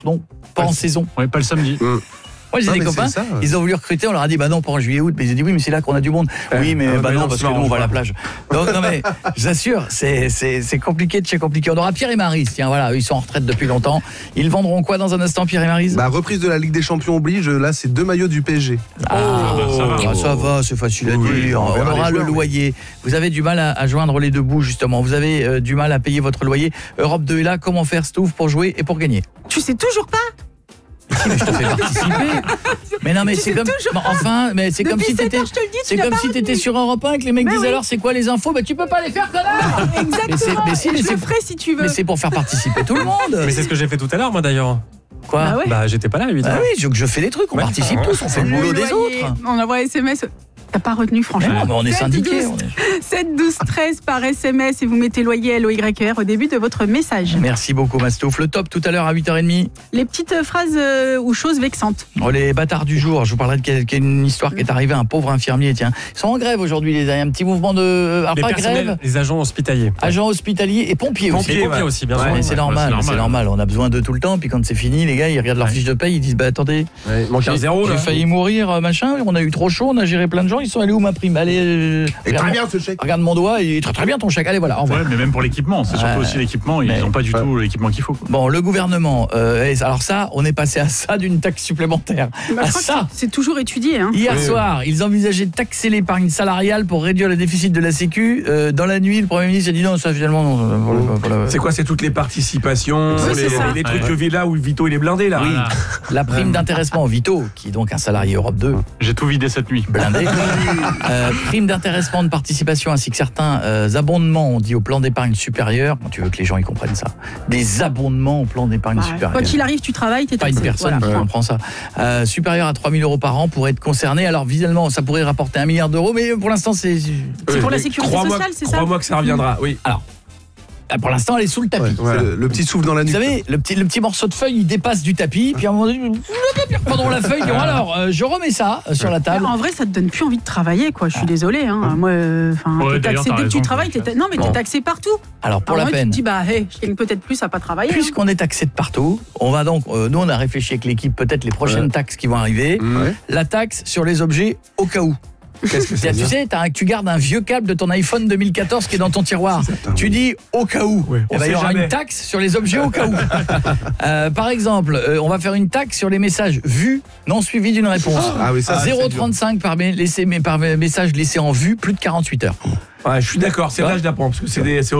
non, pas en saison. Ouais, pas le samedi. Moi j'ai des copains, ils ont voulu recruter, on leur a dit bah non pas en juillet-août, mais ils ont dit oui mais c'est là qu'on a du monde. Oui mais bah non parce que nous on va à la plage. Donc non mais j'assure, c'est compliqué de chez compliqué. On aura Pierre et Maryse, tiens voilà, ils sont en retraite depuis longtemps. Ils vendront quoi dans un instant Pierre et Maryse? Bah reprise de la Ligue des Champions oblige, là c'est 2 maillots du PSG. Ça va, c'est facile à dire. On aura le loyer. Vous avez du mal à joindre les deux bouts justement. Vous avez du mal à payer votre loyer. Europe 2 est là, comment faire Stouff pour jouer et pour gagner? Tu sais toujours pas? Si, mais je te fais participer. Mais non mais c'est comme enfin mais c'est comme si t'étais sur Europe 1 que les mecs disent alors c'est quoi les infos? Bah tu peux pas les faire connard. Exactement. Mais je le ferai si tu veux. Mais c'est pour faire participer tout le monde. Mais c'est ce que j'ai fait tout à l'heure moi d'ailleurs. Quoi? Bah j'étais pas là évidemment. Ah oui, je fais des trucs, on participe tous, on fait le boulot des autres. On envoie SMS. T'as pas retenu franchement. Mais on est syndiqués. 7 12 13 par SMS et vous mettez loyer LOYR au début de votre message. Merci beaucoup Mastouf. Le top tout à l'heure à 8h30. Les petites phrases ou choses vexantes. Oh, les bâtards du jour, je vous parlerai d'une histoire qui est arrivée à un pauvre infirmier, tiens. Ils sont en grève aujourd'hui, il y a un petit mouvement de pas grève. Les agents hospitaliers. Agents hospitaliers et pompiers aussi. Pompiers aussi bien sûr. C'est normal, on a besoin d'eux tout le temps puis quand c'est fini, les gars, ils regardent leur fiche de paye, ils disent bah attendez, j'ai failli mourir machin, on a eu trop chaud, on a géré plein de gens, ils sont allés où ma prime? Allez, très bien ce chèque. Regarde mon doigt, il est très bien ton chèque. Allez voilà. Ouais, mais même pour l'équipement, c'est surtout aussi l'équipement, ils n'ont pas du tout l'équipement qu'il faut. Bon, le gouvernement, alors ça, on est passé à ça d'une taxe supplémentaire. Bah, c'est toujours étudié. Hein. Hier soir, ils envisageaient de taxer l'épargne salariale pour réduire le déficit de la Sécu. Dans la nuit, le Premier ministre a dit non, ça finalement non. C'est quoi? C'est toutes les participations, les trucs là où Vito il est blindé là. Oui. La prime d'intéressement Vito, qui est donc un salarié Europe 2. J'ai tout vidé cette nuit. Blindé. Prime d'intéressement de participation ainsi que certains abondements, on dit au plan d'épargne supérieur. Tu veux que les gens y comprennent ça? Des abondements au plan d'épargne supérieur. Quoi qu'il arrive, tu travailles, t'es taxé. Pas une personne qui comprend ça. Supérieur à 3 000 € par an pourrait être concerné. Alors visuellement, ça pourrait rapporter 1 milliard d'euros, mais pour l'instant, c'est pour la sécurité sociale, c'est ça? Crois-moi que ça reviendra, oui. Alors, pour l'instant, elle est sous le tapis. Le petit souffle dans la nuque. Vous savez, le petit morceau de feuille, il dépasse du tapis, puis à un moment donné, pendant la feuille, alors, je remets ça sur la table. En vrai, ça te donne plus envie de travailler, quoi. Je suis désolée. Hein. Moi, t'es taxé dès que tu travailles. Non, mais t'es taxé partout. Alors, pour la peine. Tu te dis, je gagne peut-être plus à pas travailler. Puisqu'on est taxé de partout, on va donc, nous, on a réfléchi avec l'équipe, peut-être les prochaines taxes qui vont arriver. La taxe sur les objets au cas où. Qu'est-ce que c'est? Tu sais, tu gardes un vieux câble de ton iPhone 2014 qui est dans ton tiroir. Tu dis au cas où. Il y aura une taxe sur les objets au cas où. Par exemple, on va faire une taxe sur les messages vus non suivis d'une réponse. 0,35 par message laissé en vue plus de 48 heures. Ouais, je suis d'accord, c'est vrai, je l'apprends parce que c'est